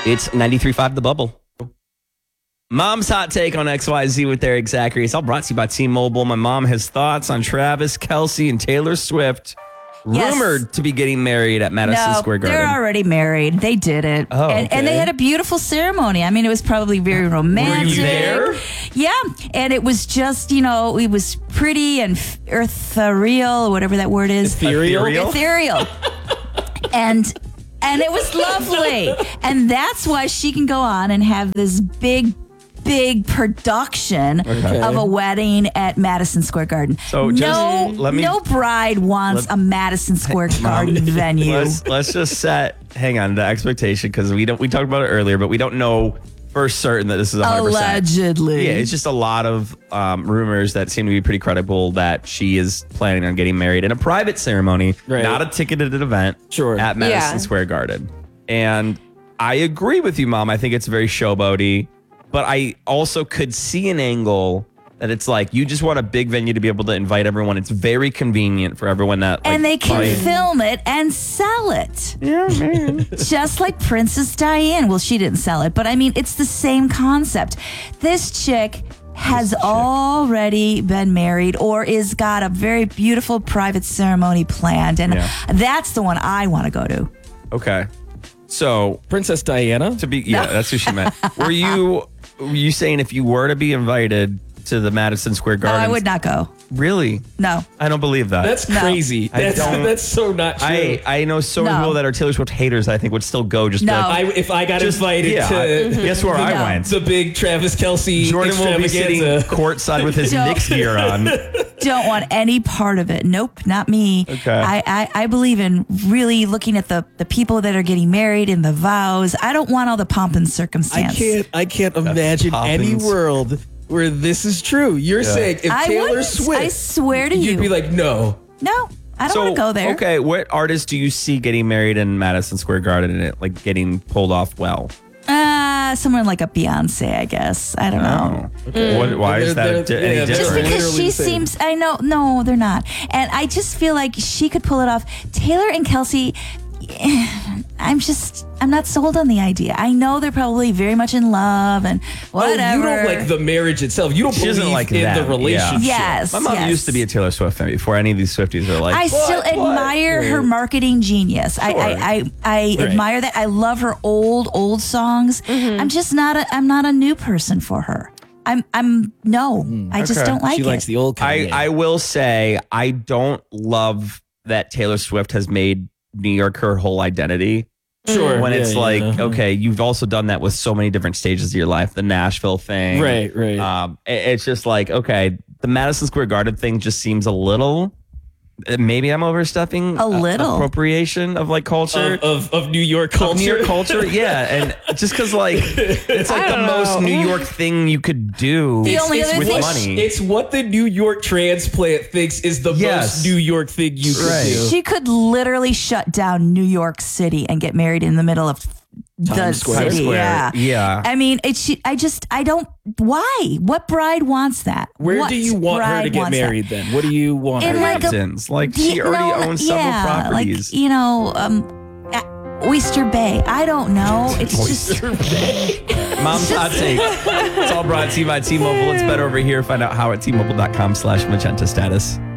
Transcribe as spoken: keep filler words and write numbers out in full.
It's ninety-three point five The Bubble. Mom's hot take on X Y Z with Eric Zachary. It's all brought to you by T-Mobile. My mom has thoughts on Travis Kelce and Taylor Swift. Yes. Rumored to be getting married at Madison no, Square Garden. They're already married. They did it. Oh, and, and they okay. had a beautiful ceremony. I mean, it was probably very romantic. Were you there? Yeah. And it was just, you know, it was pretty and f- ethereal, whatever that word is. Ethereal? Ethereal. and and it was lovely. And that's why she can go on and have this big big production Okay. of a wedding at Madison Square Garden. So just no, let me- no bride wants let- a Madison Square Garden venue. Let's, let's just set, hang on, the expectation, because we don't. We talked about it earlier, but we don't know for certain that this is one hundred percent. Allegedly. Yeah, it's just a lot of um, rumors that seem to be pretty credible that she is planning on getting married in a private ceremony, Right. not a ticketed event Sure. at Madison Yeah. Square Garden. And I agree with you, Mom. I think it's very showboaty, but I also could see an angle that it's like you just want a big venue to be able to invite everyone. It's very convenient for everyone that like, and they can buy- film it and sell it. Yeah, man. Just like Princess Diane. Well, she didn't sell it, but I mean, it's the same concept. This chick has already been married or is got a very beautiful private ceremony planned. And Yeah. that's the one I want to go to. Okay. So Princess Diana? to be, yeah, that's what she meant. Were you, were you saying if you were to be invited to the Madison Square No, Garden? I would not go. Really? No. I don't believe that. That's No. crazy. I That's, don't- that's so not true. I, I know so many No. people that are Taylor Swift haters that I think would still go just to No. like, I, if I got Just- invited yeah, to I- guess where I No. went. the big Travis Kelce Jordan will be sitting extravaganza. courtside with his Don't. Knicks gear on. Don't want any part of it. Nope, not me. Okay. I, I, I believe in really looking at the, the people that are getting married and the vows. I don't want all the pomp and I circumstance. can't. I can't imagine any Poppins. world where this is true. You're saying if I Taylor wouldn't. Swift, I swear to you'd you. be like, no. No, I don't So, want to go there. okay, what artists do you see getting married in Madison Square Garden and it like getting pulled off well? Uh, someone like a Beyonce, I guess. I don't know. Oh. What, why is They're- that di- they're- any yeah, they're Just different? because literally she the same. seems, I know, no, they're not. And I just feel like she could pull it off. Taylor and Kelsey, I'm just, I'm not sold on the idea. I know they're probably very much in love and whatever. Oh, you don't like the marriage itself. You don't She believe doesn't like in that, the yeah. relationship. Yes. My mom yes. used to be a Taylor Swift fan before any of these Swifties are like, I still "What? What?" admire her marketing genius. I, I, I, I Right. admire that. I love her old, old songs. I'm just not a, I'm not a new person for her. I'm, I'm no, I just okay. don't like She it. likes the old I, Kanye. I will say I don't love that Taylor Swift has made New York her whole identity. Sure. When Yeah, it's yeah. like, okay, you've also done that with so many different stages of your life, the Nashville thing. Right, right. Um, it- it's just like, okay, the Madison Square Garden thing just seems a little, maybe I'm overstepping A little. appropriation of like culture. of, of, of New York Of culture. New York culture, yeah, and just because like it's like I the don't most know. New York thing you could do The only it's other with thing- money. It's what the New York transplant thinks is the Yes. most New York thing you could Right. do. She could literally shut down New York City and get married in the middle of the Times Square. city. Times Square, Yeah. yeah. I mean, it's. she- I just. I don't. Why? What bride wants that? Where What do you want her to bride get wants that? married then? What do you want In her like to a- do? Hamptons, like Do she you already know, owns several yeah, properties. Like, you know, um, uh, Oyster Bay. I don't know. It's just. Mom's hot take. It's all brought to you by T-Mobile. It's better over here. Find out how at T Mobile dot com slash magenta status.